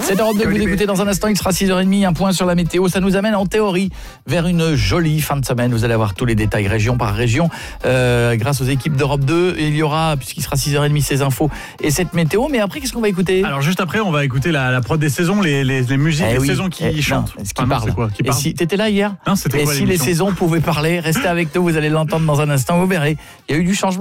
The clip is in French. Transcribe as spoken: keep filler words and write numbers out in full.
C'est Europe deux que vous écoutez dans un instant, il sera six heures trente, un point sur la météo. Ça nous amène en théorie vers une jolie fin de semaine. Vous allez avoir tous les détails région par région euh, grâce aux équipes d'Europe deux. Et il y aura, puisqu'il sera six heures trente, ces infos et cette météo. Mais après, qu'est-ce qu'on va écouter ? Alors juste après, on va écouter la, la prod des saisons, les, les, les musiques eh des oui. saisons qui eh, chantent. Non, ce qui ah non, parle. c'est quoi qui Et parle si t'étais là hier ? Non, c'était Et quoi si les l'émission saisons pouvaient parler, restez avec nous, vous allez l'entendre dans un instant, vous verrez. Il y a eu du changement.